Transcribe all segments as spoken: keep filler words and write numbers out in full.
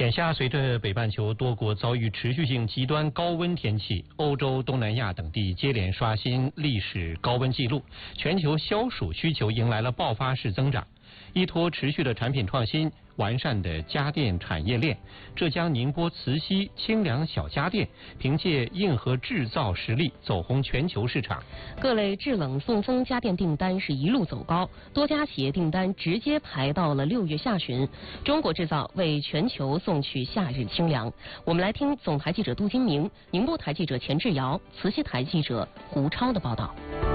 眼下，随着北半球多国遭遇持续性极端高温天气，欧洲、东南亚等地接连刷新历史高温纪录，全球消暑需求迎来了爆发式增长。依托持续的产品创新、完善的家电产业链，浙江宁波慈溪清凉小家电凭借硬核制造实力走红全球市场。 各类制冷送风家电订单是一路走高，多家企业订单直接排到了六月下旬。中国制造为全球送去夏日清凉。我们来听总台记者杜金明、宁波台记者钱志尧、慈溪台记者胡超的报道。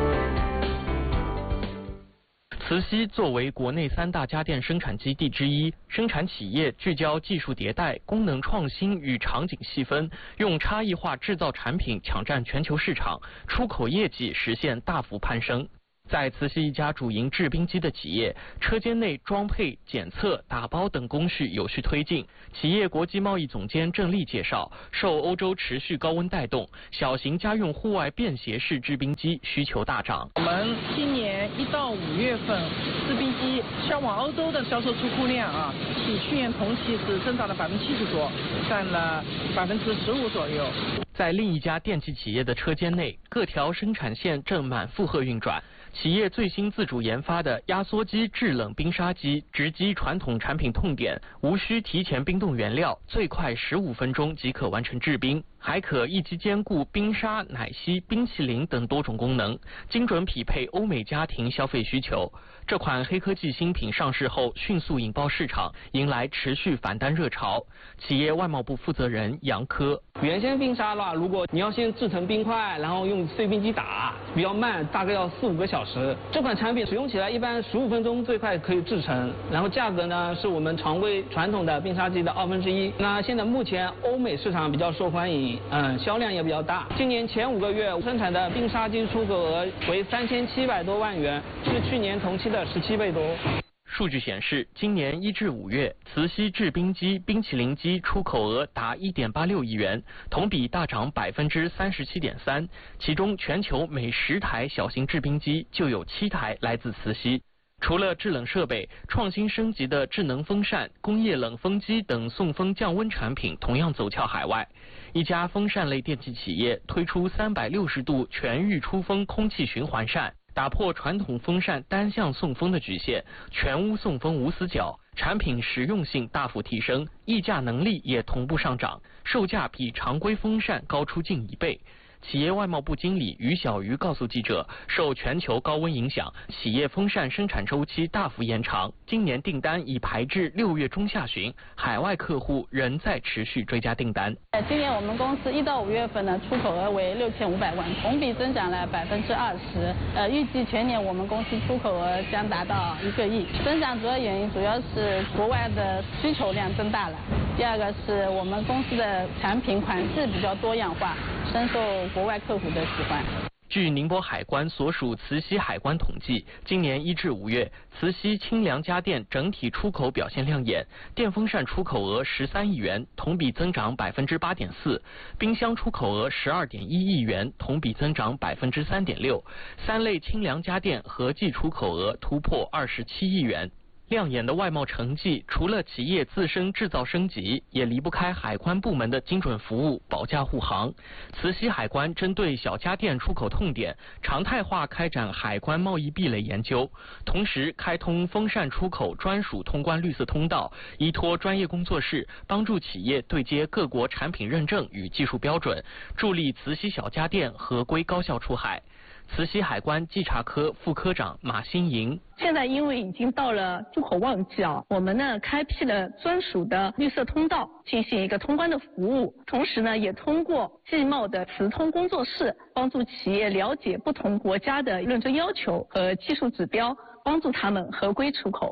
慈溪作为国内三大家电生产基地之一，生产企业聚焦技术迭代、功能创新与场景细分，用差异化制造产品抢占全球市场，出口业绩实现大幅攀升。在慈溪一家主营制冰机的企业，车间内装配、检测、打包等工序有序推进。企业国际贸易总监郑丽介绍，受欧洲持续高温带动，小型家用户外便携式制冰机需求大涨。 我们今年一到五月份，制冰机销往欧洲的销售出库量啊，比去年同期是增长了百分之七十多，占了百分之十五左右。 在另一家电器企业的车间内，各条生产线正满负荷运转。企业最新自主研发的压缩机制冷冰沙机，直击传统产品痛点，无需提前冰冻原料，最快十五分钟即可完成制冰，还可一机兼顾冰沙、奶昔、冰淇淋等多种功能，精准匹配欧美家庭消费需求。这款黑科技新品上市后迅速引爆市场，迎来持续返单热潮。企业外贸部负责人杨科： 原先冰沙的话，如果你要先制成冰块，然后用碎冰机打，比较慢，大概要四五个小时。这款产品使用起来一般十五分钟最快可以制成，然后价格呢是我们常规传统的冰沙机的二分之一。那现在目前欧美市场比较受欢迎，嗯，销量也比较大。今年前五个月生产的冰沙机出口额为三千七百多万元，是去年同期的十七倍多。 数据显示，今年一至五月，慈溪制冰机、冰淇淋机出口额达一点八六亿元，同比大涨百分之三十七点三。其中，全球每十台小型制冰机就有七台来自慈溪。除了制冷设备，创新升级的智能风扇、工业冷风机等送风降温产品同样走俏海外。一家风扇类电器企业推出三百六十度全域出风空气循环扇，打破传统风扇单向送风的局限，全屋送风无死角，产品实用性大幅提升，溢价能力也同步上涨，售价比常规风扇高出近一倍。企业外贸部经理于小鱼告诉记者，受全球高温影响，企业风扇生产周期大幅延长，今年订单已排至六月中下旬，海外客户仍在持续追加订单。 今年我们公司一到五月份的出口额为六千五百万，同比增长了百分之二十。呃，预计全年我们公司出口额将达到一个亿。增长主要原因主要是国外的需求量增大了，第二个是我们公司的产品款式比较多样化，深受国外客户的喜欢。 据宁波海关所属慈溪海关统计，今年一至五月，慈溪清凉家电整体出口表现亮眼，电风扇出口额十三亿元，同比增长百分之八点四；冰箱出口额十二点一亿元，同比增长百分之三点六；三类清凉家电合计出口额突破二十七亿元。亮眼的外贸成绩，除了企业自身制造升级，也离不开海关部门的精准服务、保驾护航。慈溪海关针对小家电出口痛点，常态化开展海关贸易壁垒研究，同时开通风扇出口专属通关绿色通道，依托专业工作室，帮助企业对接各国产品认证与技术标准，助力慈溪小家电合规高效出海。慈溪海关稽查科副科长马新莹： 现在因为已经到了出口旺季啊，我们呢开辟了专属的绿色通道，进行一个通关的服务。同时呢，也通过技贸的磁通工作室，帮助企业了解不同国家的认证要求和技术指标，帮助他们合规出口。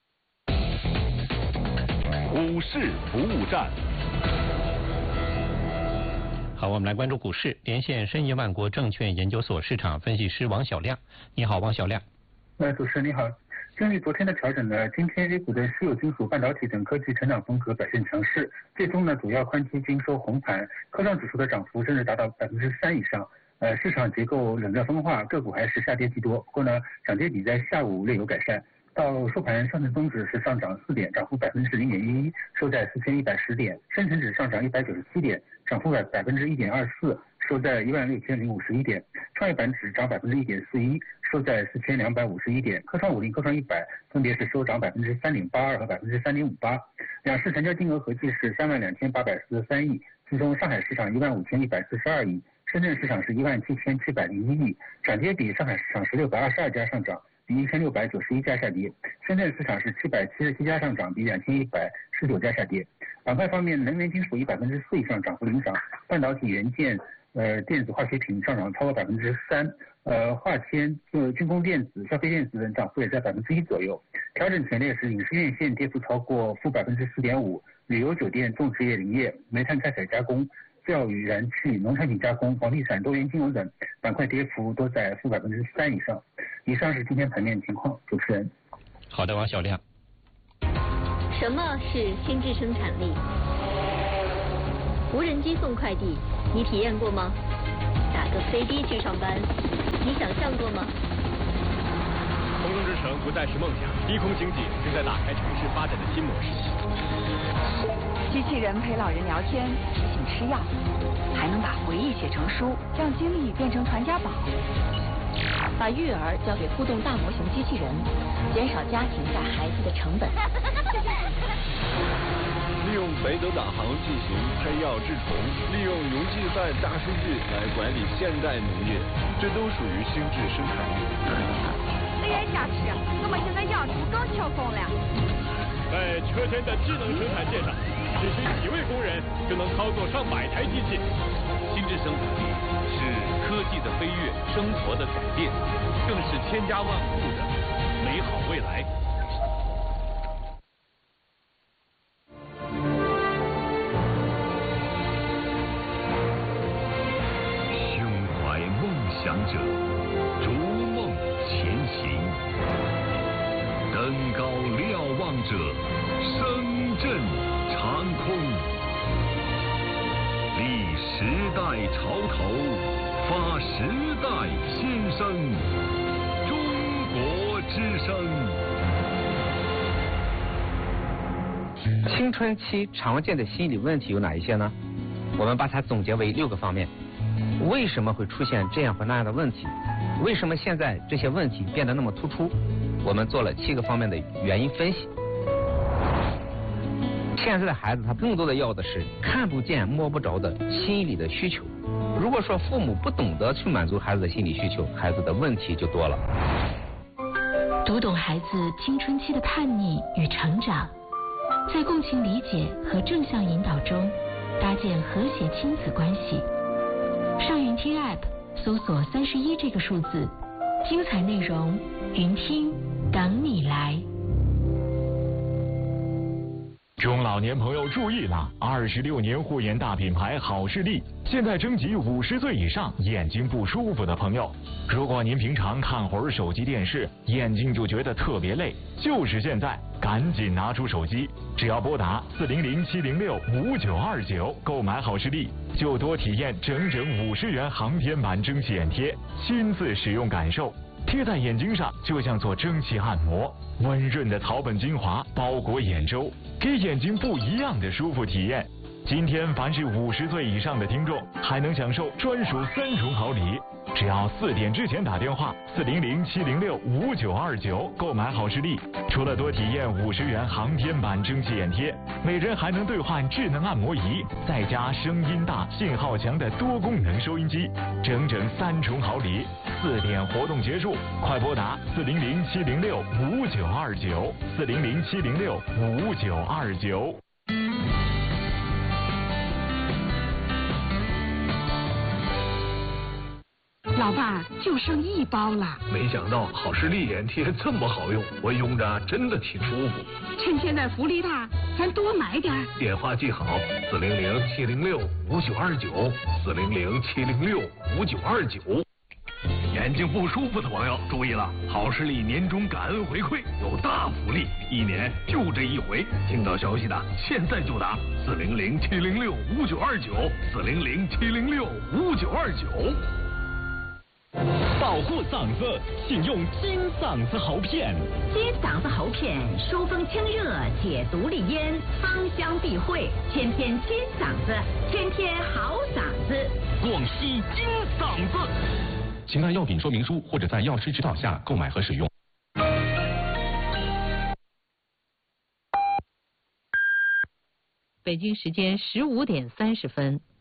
股市服务站。 好，我们来关注股市，连线申银万国证券研究所市场分析师王小亮。你好，王小亮。 呃，主持人你好。根据昨天的调整呢，今天 A 股的石油金属、半导体等科技成长风格表现强势，最终呢主要宽基金收红盘，科创指数的涨幅甚至达到百分之三以上。呃，市场结构冷热分化，个股还是下跌居多。不过呢，涨跌比在下午略有改善。 到收盘，上证综指是上涨四点，涨幅百分之零点一一，收在四千一百十点；深成指上涨一百九十七点，涨幅百百分之一点二四，收在一万六千零五十一点；创业板指涨百分之一点四一，收在四千两百五十一点；科创五零、科创一百分别是收涨百分之三点八二和百分之三点五八。两市成交金额合计是三万两千八百四十三亿，其中上海市场一万五千一百四十二亿，深圳市场是一万七千七百零一亿。涨跌比，上海市场是六百二十二家上涨，比一千六百九十一家下跌；深圳市场是七百七十七家上涨，比两千一百十九家下跌。板块方面，能源金属以百分之四以上涨幅领涨，半导体、元件、呃电子化学品上涨超过百分之三，呃化纤、呃军工电子、消费电子等涨幅也在百分之一左右。调整前列是影视院线跌幅超过负百分之四点五，旅游酒店、种植业林业、煤炭开采加工、教育燃气、农产品加工、房地产、多元金融等板块跌幅都在负百分之三以上。以上是今天盘面情况，主持人。 好的，王小亮。 什么是心智生产力？无人机送快递，你体验过吗？打个飞的去上班，你想象过吗？ 空中之城不再是梦想，低空经济正在打开城市发展的新模式。 机器人陪老人聊天，提醒吃药，还能把回忆写成书，让经历变成传家宝。 把育儿交给互动大模型机器人，减少家庭带孩子的成本。 利用北斗导航进行拍药治虫，利用云计算大数据来管理现代农业，这都属于心智生产力。 哎呀，下去，我们现在养猪更缺工了。 在车间的智能生产线上，只需几位工人就能操作上百台机器。 心智生产力是科技的飞跃，生活的改变，更是千家万户的美好未来。 胸怀梦想者，逐梦前行；登高瞭望者，声震长空。立时代潮头，发时代新声。中国之声。 青春期常见的心理问题有哪一些呢？我们把它总结为六个方面。为什么会出现这样或那样的问题？为什么现在这些问题变得那么突出？我们做了七个方面的原因分析。现在的孩子他更多的要的是看不见摸不着的心理的需求。如果说父母不懂得去满足孩子的心理需求，孩子的问题就多了。 读懂孩子青春期的叛逆与成长，在共情理解和正向引导中搭建和谐亲子关系。上云听 App 搜索三十一这个数字，精彩内容云听等你来。 中老年朋友注意了！二十六年护眼大品牌好视力现在征集五十岁以上眼睛不舒服的朋友。如果您平常看会儿手机电视，眼睛就觉得特别累，就是现在，赶紧拿出手机，只要拨打四零零七零六五九二九购买好视力，就多体验整整五十元航天版蒸汽眼贴，亲自使用感受。贴在眼睛上就像做蒸汽按摩，温润的草本精华包裹眼周，给眼睛不一样的舒服体验。今天凡是五十岁以上的听众还能享受专属三重好礼，只要四点之前打电话四零零七零六五九二九购买好视力，除了多体验五十元航天版蒸汽眼贴，每人还能兑换智能按摩仪，再加声音大、信号强的多功能收音机，整整三重好礼。四点活动结束，快拨打四零零七零六五九二九四零零七零六五九二九。 老伴，就剩一包了。 没想到好视力眼贴这么好用，我用着真的挺舒服。 趁现在福利大，咱多买点。 电话记好：四零零七零六五九二九，四零零七零六五九二九。眼睛不舒服的朋友注意了，好视力年终感恩回馈有大福利，一年就这一回。听到消息的现在就打四零零七零六五九二九，四零零七零六五九二九。 保护嗓子，请用金嗓子喉片。 金嗓子喉片，疏风清热，解毒利咽，芳香避秽，天天金嗓子，天天好嗓子。 广西金嗓子。请看药品说明书或者在药师指导下购买和使用。 北京时间十五点三十分。